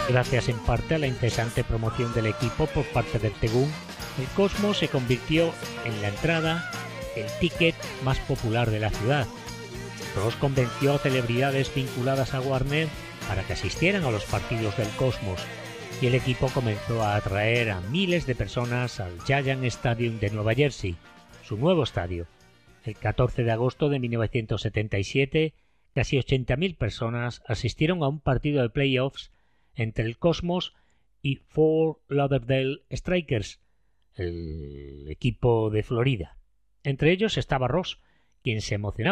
Gracias en parte a la incesante promoción del equipo por parte del Tegún, el Cosmos se convirtió en la entrada, el ticket más popular de la ciudad. Ross convenció a celebridades vinculadas a Warner para que asistieran a los partidos del Cosmos, y el equipo comenzó a atraer a miles de personas al Giant Stadium de Nueva Jersey, su nuevo estadio. El 14 de agosto de 1977, casi 80.000 personas asistieron a un partido de playoffs entre el Cosmos y Fort Lauderdale Strikers, el equipo de Florida. Entre ellos estaba Ross, quien se emocionaba